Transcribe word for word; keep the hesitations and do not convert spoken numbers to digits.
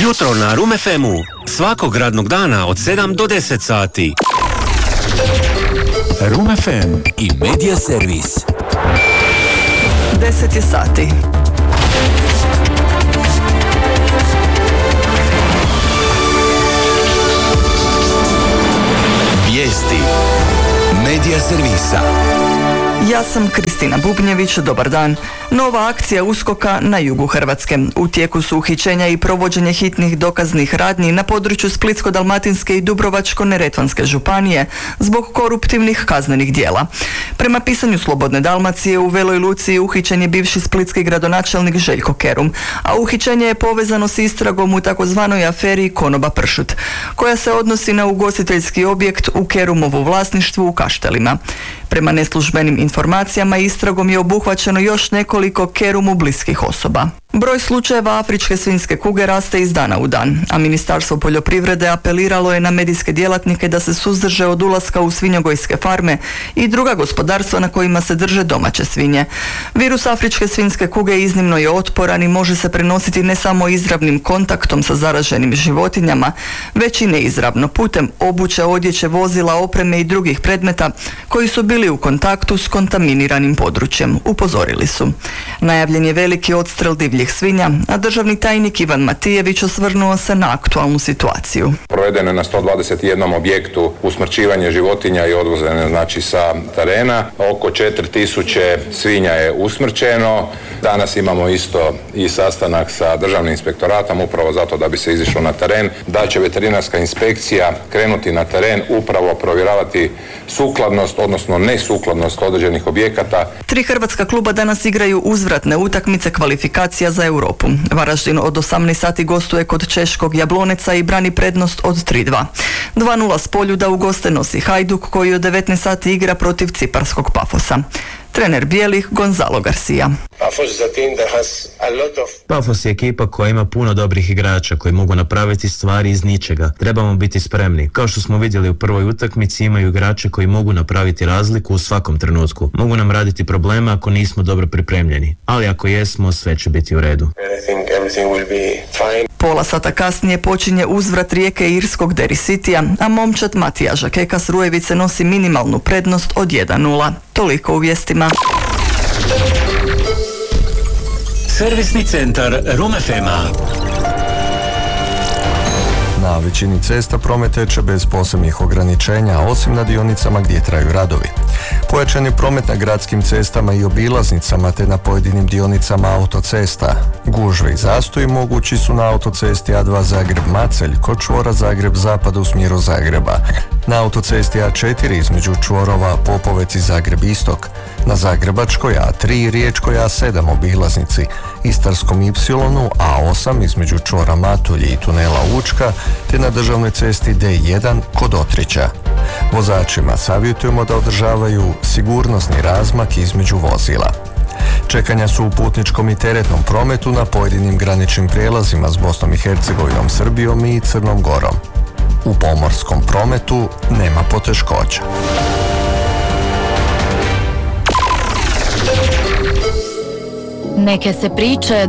Jutro na Room ef emu. Svakog radnog dana od sedam do deset sati. Room ef em i Media Servis. deset je sati. Vijesti Media Servisa. Ja sam Kristina Bubnjević, dobar dan. Nova akcija uskoka na jugu Hrvatske. U tijeku su uhićenja i provođenje hitnih dokaznih radnji na području Splitsko-dalmatinske i Dubrovačko-neretvanske županije zbog koruptivnih kaznenih djela. Prema pisanju Slobodne Dalmacije, u Veloj Luci uhićen je bivši splitski gradonačelnik Željko Kerum, a uhićenje je povezano s istragom u takozvanoj aferi Konoba pršut, koja se odnosi na ugostiteljski objekt u Kerumovu vlasništvu u Kaštelima. Prema neslužbenim informacijama istragom je obuhvaćeno još nekoliko Kerumu bliskih osoba. Broj slučajeva afričke svinjske kuge raste iz dana u dan, a Ministarstvo poljoprivrede apeliralo je na medijske djelatnike da se suzdrže od ulaska u svinjogojske farme i druga gospodarstva na kojima se drže domaće svinje. Virus afričke svinjske kuge iznimno je otporan i može se prenositi ne samo izravnim kontaktom sa zaraženim životinjama, već i neizravno putem obuće, odjeće, vozila, opreme i drugih predmeta koji su bili u kontaktu s kontaminiranim područjem, upozorili su. Najavljen je veliki odstrel divljih svinja, a državni tajnik Ivan Matijević osvrnuo se na aktualnu situaciju. Provedeno je na sto dvadeset jedan objektu usmrćivanje životinja i odvozene znači sa terena. Oko četiri tisuće svinja je usmrćeno. Danas imamo isto i sastanak sa državnim inspektoratom upravo zato da bi se izišlo na teren, da će veterinarska inspekcija krenuti na teren upravo provjeravati sukladnost, odnosno nesukladnost određenih objekata. Tri hrvatska kluba danas igraju uzvratne utakmice kvalifikacija za Europu. Varaždin od osamnaest sati gostuje kod češkog Jabloneca i brani prednost od tri dva. dva nula s Poljuda u goste nosi Hajduk koji od devetnaest sati igra protiv ciparskog Pafosa. Trener bijelih Gonzalo Garcia. Pafos je ekipa koja ima puno dobrih igrača koji mogu napraviti stvari iz ničega. Trebamo biti spremni. Kao što smo vidjeli u prvoj utakmici, imaju igrače koji mogu napraviti razliku u svakom trenutku. Mogu nam raditi probleme ako nismo dobro pripremljeni. Ali ako jesmo, sve će biti u redu. Pola sata kasnije počinje uzvrat Rijeke i irskog Derry Citya, a momčad Matija Žakeka s Rujevice nosi minimalnu prednost od jedan nula. Toliko u vijestima. Servisni centar Room ef ema. Na većini cesta promet teče bez posebnih ograničenja, osim na dionicama gdje traju radovi. Pojačan je promet na gradskim cestama i obilaznicama te na pojedinim dionicama autocesta. Gužve i zastoji mogući su na autocesti A dva Zagreb-Macelj kod čvora Zagreb-Zapad u smjeru Zagreba, na autocesti A četiri između čvorova Popovec i Zagreb-Istok, na Zagrebačkoj A tri i Riječkoj A sedam obilaznici, Istarskom Y A osam između čvora Matulji i tunela Učka te na državnoj cesti D jedan kod Otrića. Vozačima savjetujemo da održavaju sigurnosni razmak između vozila. Čekanja su u putničkom i teretnom prometu na pojedinim graničnim prijelazima s Bosnom i Hercegovinom, Srbijom i Crnom Gorom. U pomorskom prometu nema poteškoća. Neke se priče